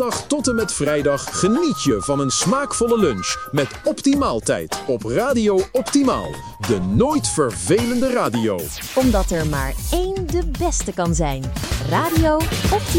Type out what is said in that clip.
Maandag tot en met vrijdag geniet je van een smaakvolle lunch met Optimaaltijd op Radio Optimaal. De nooit vervelende radio. Omdat er maar één de beste kan zijn. Radio Optimaal.